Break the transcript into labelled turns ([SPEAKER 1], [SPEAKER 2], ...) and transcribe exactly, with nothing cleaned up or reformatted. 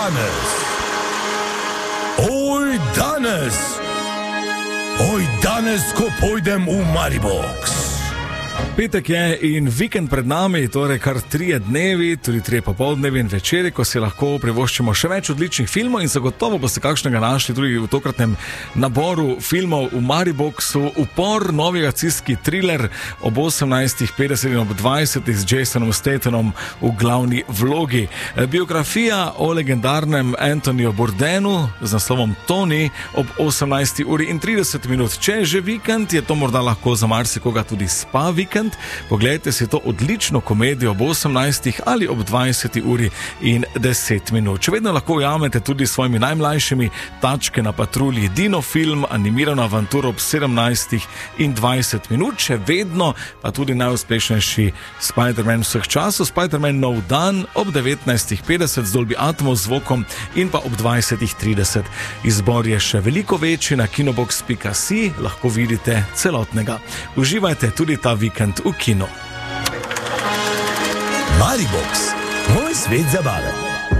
[SPEAKER 1] danes, oj danes, oj danes, ko pojdem v Maribox.
[SPEAKER 2] Petek je in vikend pred nami, torej kar trije dnevi, tudi trije popoldnevi in večeri, ko si lahko privoščimo še več odličnih filmov in zagotovo boste kakšnega našli tudi v tokratnem naboru filmov v Mariboxu. Upor, novi akcijski thriller ob osemnajstih petdeset in ob dvajsetih z Jasonom Stathamom v glavni vlogi. Biografija o legendarnem Anthonyju Bourdenu z naslovom Tony ob osemnajsti uri in trideset minut. Če je že vikend, je to morda lahko za marsikoga tudi spa vikend. Poglejte si to odlično komedijo ob osemnajstih ali ob dvajseti uri in deset minut. Če vedno lahko ujamete tudi s svojimi najmlajšimi Tačke na patrulji, Dino film, animirano avanturo ob sedemnajstih in dvajset minut. Še vedno pa tudi najuspešnejši Spider-Man vseh časov, Spider-Man Nov dan ob devetnajstih petdeset z Dolby Atmos zvokom in pa ob dvajsetih trideset. Izbor je še veliko večji, na kinobox pika si lahko vidite celotnega. Uživajte tudi ta vikend v kinu.
[SPEAKER 1] Maribox, moj svet zabave.